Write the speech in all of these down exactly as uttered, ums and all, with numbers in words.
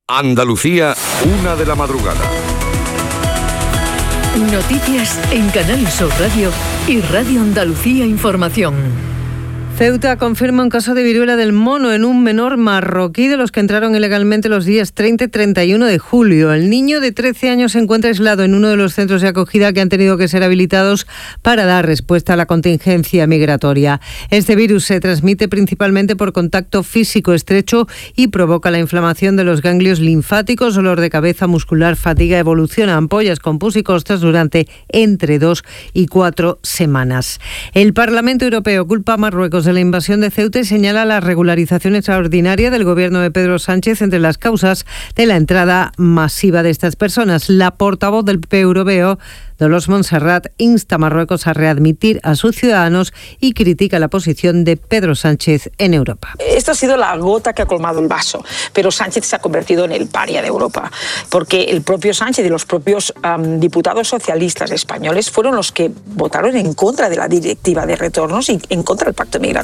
Andalucía, una de la madrugada. Noticias en Canal Sur Radio y Radio Andalucía Información. Ceuta confirma un caso de viruela del mono en un menor marroquí de los que entraron ilegalmente los días treinta y treinta y uno de julio. El niño de trece años se encuentra aislado en uno de los centros de acogida que han tenido que ser habilitados para dar respuesta a la contingencia migratoria. Este virus se transmite principalmente por contacto físico estrecho y provoca la inflamación de los ganglios linfáticos, dolor de cabeza, muscular, fatiga, evoluciona ampollas con pus y costras durante entre dos y cuatro semanas. El Parlamento Europeo culpa a Marruecos de la invasión de Ceuta y señala la regularización extraordinaria del gobierno de Pedro Sánchez entre las causas de la entrada masiva de estas personas. La portavoz del P P Europeo, Dolors Montserrat, insta a Marruecos a readmitir a sus ciudadanos y critica la posición de Pedro Sánchez en Europa. Esto ha sido la gota que ha colmado el vaso, pero Sánchez se ha convertido en el paria de Europa, porque el propio Sánchez y los propios um, diputados socialistas españoles fueron los que votaron en contra de la directiva de retornos y en contra del pacto migratorio.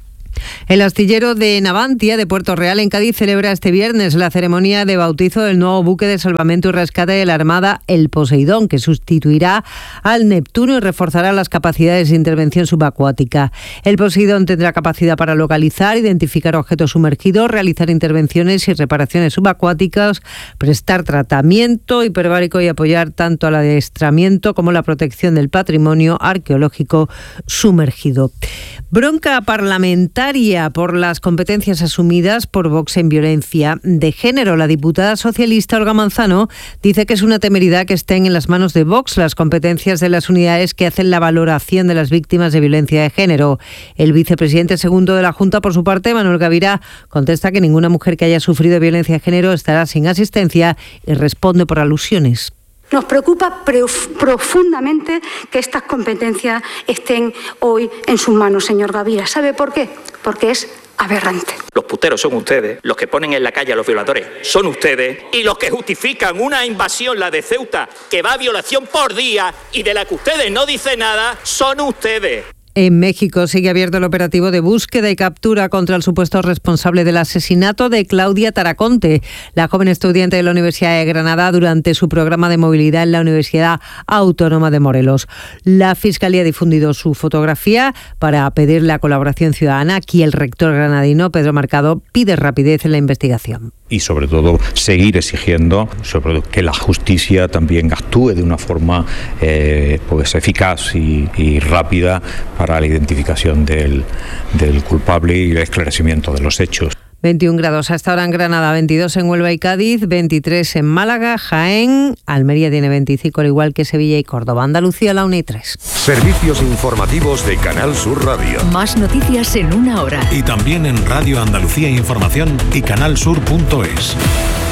El astillero de Navantia, de Puerto Real, en Cádiz, celebra este viernes la ceremonia de bautizo del nuevo buque de salvamento y rescate de la Armada, el Poseidón, que sustituirá al Neptuno y reforzará las capacidades de intervención subacuática. El Poseidón tendrá capacidad para localizar, identificar objetos sumergidos, realizar intervenciones y reparaciones subacuáticas, prestar tratamiento hiperbárico y apoyar tanto al adiestramiento como la protección del patrimonio arqueológico sumergido. Bronca parlamentaria por las competencias asumidas por Vox en violencia de género. La diputada socialista Olga Manzano dice que es una temeridad que estén en las manos de Vox las competencias de las unidades que hacen la valoración de las víctimas de violencia de género. El vicepresidente segundo de la Junta, por su parte, Manuel Gavirá, contesta que ninguna mujer que haya sufrido violencia de género estará sin asistencia y responde por alusiones. Nos preocupa profundamente que estas competencias estén hoy en sus manos, señor Gavirá. ¿Sabe por qué? Porque es aberrante. Los puteros son ustedes, los que ponen en la calle a los violadores son ustedes y los que justifican una invasión, la de Ceuta, que va a violación por día y de la que ustedes no dicen nada, son ustedes. En México sigue abierto el operativo de búsqueda y captura contra el supuesto responsable del asesinato de Claudia Taraconte, la joven estudiante de la Universidad de Granada, durante su programa de movilidad en la Universidad Autónoma de Morelos. La Fiscalía ha difundido su fotografía para pedir la colaboración ciudadana. Aquí el rector granadino, Pedro Mercado, pide rapidez en la investigación. Y sobre todo seguir exigiendo sobre todo que la justicia también actúe de una forma eh, pues eficaz y, y rápida para la identificación del, del culpable y el esclarecimiento de los hechos. veintiún grados hasta ahora en Granada, veintidós en Huelva y Cádiz, veintitrés en Málaga, Jaén, Almería tiene veinticinco, al igual que Sevilla y Córdoba. Andalucía, la una y tres. Servicios informativos de Canal Sur Radio. Más noticias en una hora. Y también en Radio Andalucía Información y canal sur punto es.